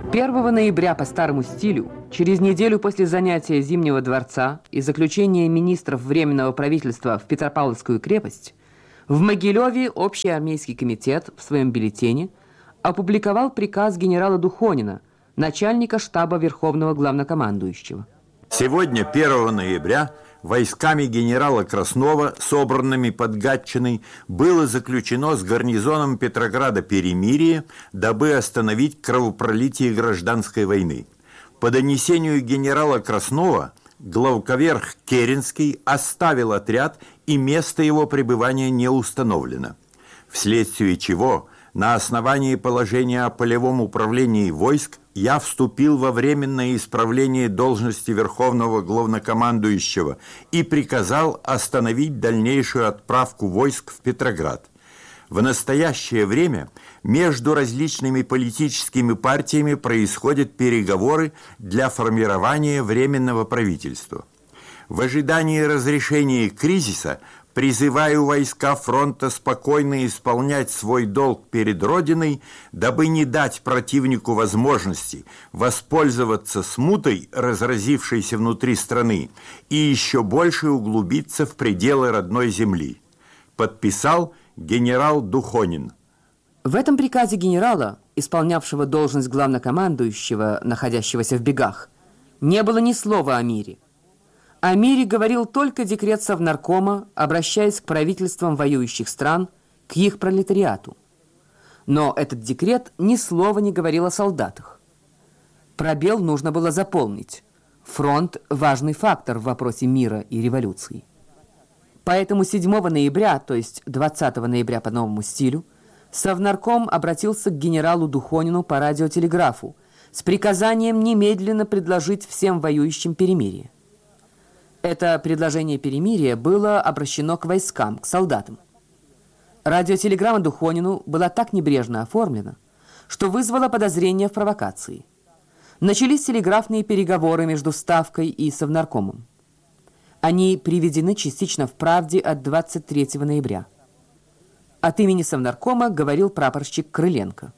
1 ноября по старому стилю, через неделю после занятия Зимнего дворца и заключения министров Временного правительства в Петропавловскую крепость, в Могилеве Общий армейский комитет в своем бюллетене опубликовал приказ генерала Духонина, начальника штаба Верховного главнокомандующего. Сегодня, 1 ноября, войсками генерала Краснова, собранными под Гатчиной, было заключено с гарнизоном Петрограда перемирие, дабы остановить кровопролитие гражданской войны. По донесению генерала Краснова, главковерх Керенский оставил отряд, и место его пребывания не установлено. Вследствие чего, на основании положения о полевом управлении войск, я вступил во временное исправление должности Верховного главнокомандующего и приказал остановить дальнейшую отправку войск в Петроград. В настоящее время между различными политическими партиями происходят переговоры для формирования временного правительства. В ожидании разрешения кризиса призываю войска фронта спокойно исполнять свой долг перед Родиной, дабы не дать противнику возможности воспользоваться смутой, разразившейся внутри страны, и еще больше углубиться в пределы родной земли. Подписал генерал Духонин. В этом приказе генерала, исполнявшего должность главнокомандующего, находящегося в бегах, не было ни слова о мире. О мире говорил только декрет Совнаркома, обращаясь к правительствам воюющих стран, к их пролетариату. Но этот декрет ни слова не говорил о солдатах. Пробел нужно было заполнить. Фронт – важный фактор в вопросе мира и революции. Поэтому 7 ноября, то есть 20 ноября по новому стилю, Совнарком обратился к генералу Духонину по радиотелеграфу с приказанием немедленно предложить всем воюющим перемирие. Это предложение перемирия было обращено к войскам, к солдатам. Радиотелеграмма Духонину была так небрежно оформлена, что вызвала подозрение в провокации. Начались телеграфные переговоры между Ставкой и Совнаркомом. Они приведены частично в «Правде» от 23 ноября. От имени Совнаркома говорил прапорщик Крыленко.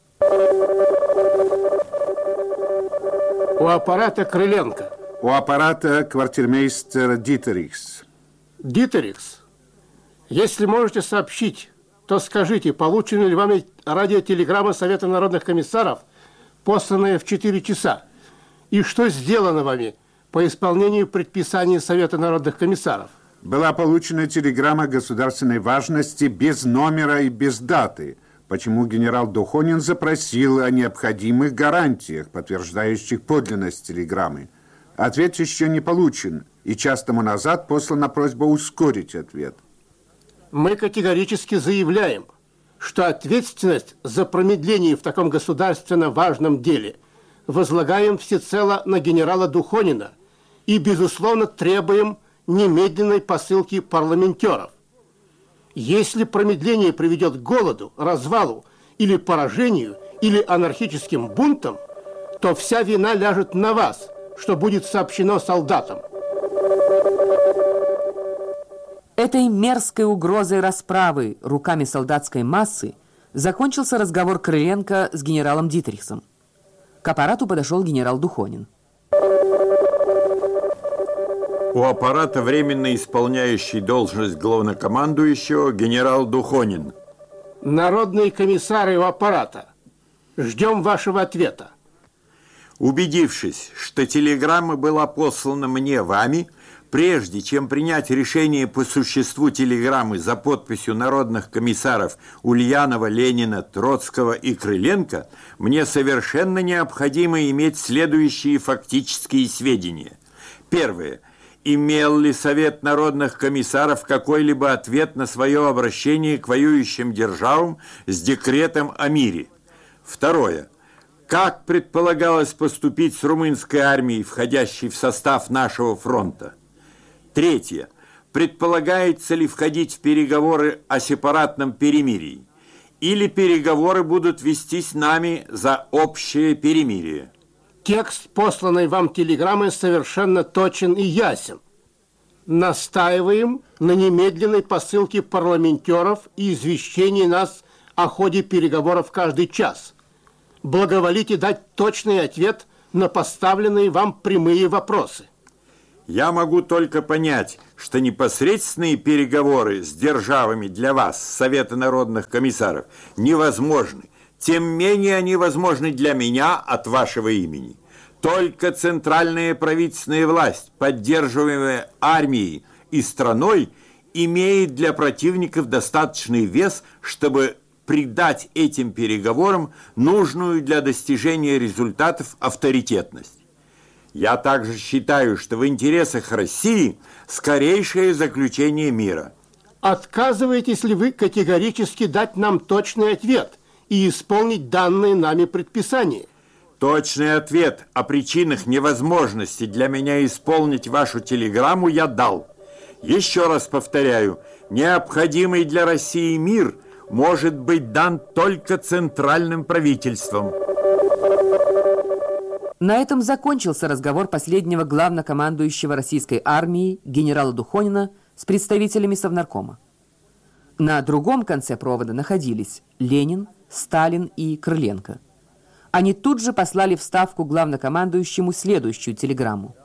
У аппарата Крыленко. У аппарата квартирмейстер Дитерихс. Дитерихс, если можете сообщить, то скажите, получена ли вами радиотелеграмма Совета народных комиссаров, посланная в 4 часа, и что сделано вами по исполнению предписаний Совета народных комиссаров? Была получена телеграмма государственной важности без номера и без даты, почему генерал Духонин запросил о необходимых гарантиях, подтверждающих подлинность телеграммы. Ответ еще не получен, и час тому назад послана просьба ускорить ответ. Мы категорически заявляем, что ответственность за промедление в таком государственно важном деле возлагаем всецело на генерала Духонина и, безусловно, требуем немедленной посылки парламентеров. Если промедление приведет к голоду, развалу или поражению, или анархическим бунтам, то вся вина ляжет на вас, что будет сообщено солдатам. Этой мерзкой угрозой расправы руками солдатской массы закончился разговор Крыленко с генералом Дитерихсом. К аппарату подошел генерал Духонин. У аппарата временно исполняющий должность главнокомандующего генерал Духонин. Народные комиссары у аппарата, ждем вашего ответа. Убедившись, что телеграмма была послана мне вами, прежде чем принять решение по существу телеграммы за подписью народных комиссаров Ульянова, Ленина, Троцкого и Крыленко, мне совершенно необходимо иметь следующие фактические сведения. Первое. Имел ли Совет народных комиссаров какой-либо ответ на свое обращение к воюющим державам с декретом о мире? Второе. Как предполагалось поступить с румынской армией, входящей в состав нашего фронта? Третье. Предполагается ли входить в переговоры о сепаратном перемирии? Или переговоры будут вестись нами за общее перемирие? Текст посланной вам телеграммы совершенно точен и ясен. Настаиваем на немедленной посылке парламентеров и извещении нас о ходе переговоров каждый час. благоволите дать точный ответ на поставленные вам прямые вопросы. Я могу только понять, что непосредственные переговоры с державами для вас, Совета народных комиссаров, невозможны. Тем менее они возможны для меня от вашего имени. Только центральная правительственная власть, поддерживаемая армией и страной, имеет для противников достаточный вес, чтобы придать этим переговорам нужную для достижения результатов авторитетность. Я также считаю, что в интересах России скорейшее заключение мира. Отказываетесь ли вы категорически дать нам точный ответ и исполнить данные нами предписания? Точный ответ о причинах невозможности для меня исполнить вашу телеграмму я дал. Еще раз повторяю, необходимый для России мир может быть дан только центральным правительством. На этом закончился разговор последнего главнокомандующего российской армии генерала Духонина с представителями Совнаркома. На другом конце провода находились Ленин, Сталин и Крыленко. Они тут же послали в Ставку главнокомандующему следующую телеграмму.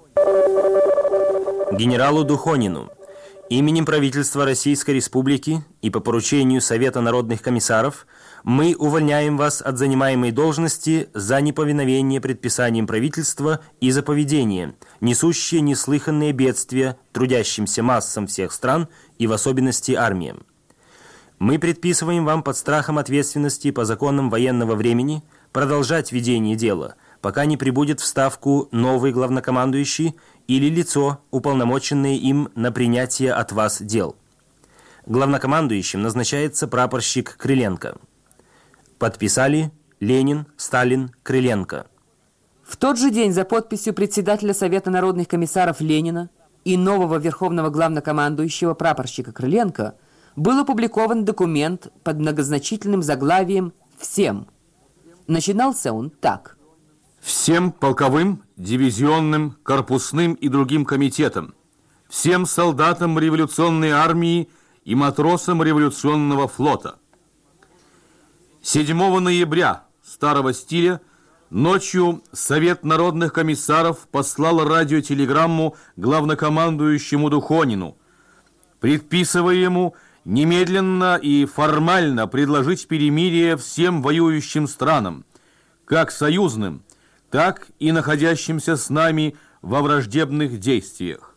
Генералу Духонину. Именем правительства Российской Республики и по поручению Совета народных комиссаров мы увольняем вас от занимаемой должности за неповиновение предписаниям правительства и за поведение, несущее неслыханные бедствия трудящимся массам всех стран и в особенности армиям. Мы предписываем вам под страхом ответственности по законам военного времени продолжать ведение дела, пока не прибудет в Ставку новый главнокомандующий или лицо, уполномоченное им на принятие от вас дел. Главнокомандующим назначается прапорщик Крыленко. Подписали Ленин, Сталин, Крыленко. В тот же день за подписью председателя Совета народных комиссаров Ленина и нового верховного главнокомандующего прапорщика Крыленко был опубликован документ под многозначительным заглавием «Всем». Начинался он так. Всем полковым, дивизионным, корпусным и другим комитетам, всем солдатам революционной армии и матросам революционного флота. 7 ноября старого стиля ночью Совет народных комиссаров послал радиотелеграмму главнокомандующему Духонину, предписывая ему немедленно и формально предложить перемирие всем воюющим странам, как союзным, так и находящимся с нами во враждебных действиях.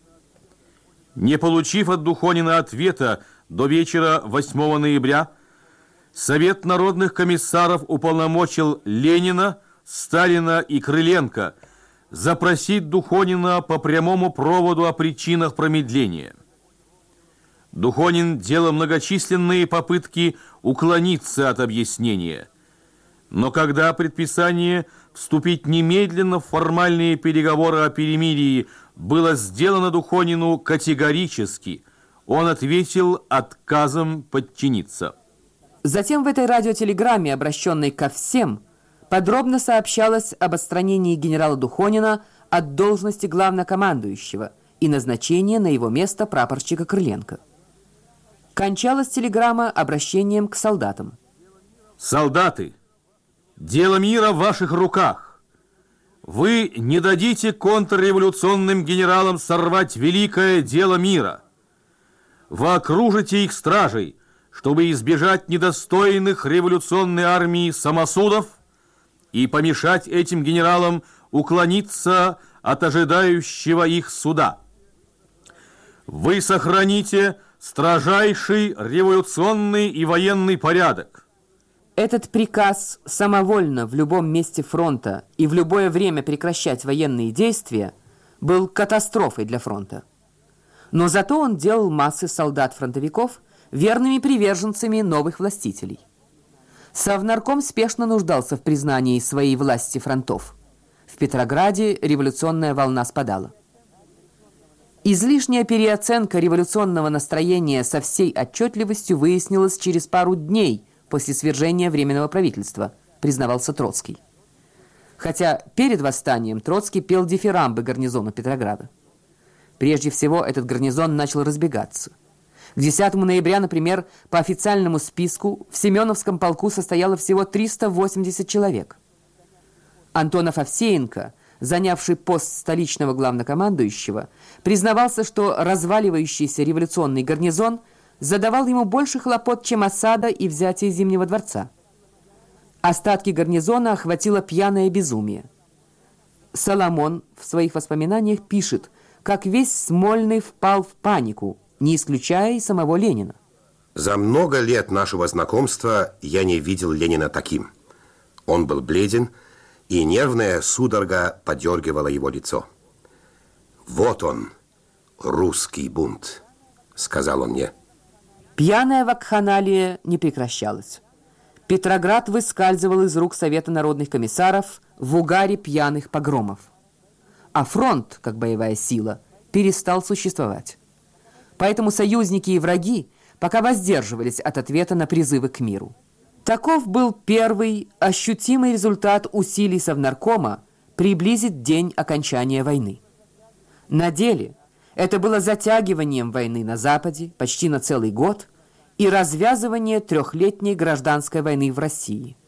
Не получив от Духонина ответа до вечера 8 ноября, Совет народных комиссаров уполномочил Ленина, Сталина и Крыленко запросить Духонина по прямому проводу о причинах промедления. Духонин делал многочисленные попытки уклониться от объяснения, но когда предписание вступить немедленно в формальные переговоры о перемирии было сделано Духонину категорически, он ответил отказом подчиниться. Затем в этой радиотелеграмме, обращенной ко всем, подробно сообщалось об отстранении генерала Духонина от должности главнокомандующего и назначении на его место прапорщика Крыленко. Кончалась телеграмма обращением к солдатам. Солдаты, дело мира в ваших руках. Вы не дадите контрреволюционным генералам сорвать великое дело мира. Вы окружите их стражей, чтобы избежать недостойных революционной армии самосудов и помешать этим генералам уклониться от ожидающего их суда. Вы сохраните строжайший революционный и военный порядок. Этот приказ самовольно в любом месте фронта и в любое время прекращать военные действия был катастрофой для фронта. Но зато он делал массы солдат-фронтовиков верными приверженцами новых властителей. Совнарком спешно нуждался в признании своей власти фронтов. В Петрограде революционная волна спадала. Излишняя переоценка революционного настроения со всей отчетливостью выяснилась через пару дней после свержения Временного правительства, признавался Троцкий. Хотя перед восстанием Троцкий пел дифирамбы гарнизону Петрограда. Прежде всего, этот гарнизон начал разбегаться. К 10 ноября, например, по официальному списку в Семеновском полку состояло всего 380 человек. Антонов Овсеенко, занявший пост столичного главнокомандующего, признавался, что разваливающийся революционный гарнизон задавал ему больше хлопот, чем осада и взятие Зимнего дворца. Остатки гарнизона охватило пьяное безумие. Соломон в своих воспоминаниях пишет, как весь Смольный впал в панику, не исключая и самого Ленина. За много лет нашего знакомства я не видел Ленина таким. Он был бледен, и нервная судорога подергивала его лицо. «Вот он, русский бунт», — сказал он мне. Пьяная вакханалия не прекращалась. Петроград выскальзывал из рук Совета народных комиссаров в угаре пьяных погромов. А фронт, как боевая сила, перестал существовать. Поэтому союзники и враги пока воздерживались от ответа на призывы к миру. Таков был первый ощутимый результат усилий Совнаркома приблизить день окончания войны. На деле это было затягиванием войны на Западе почти на целый год и развязывание трехлетней гражданской войны в России.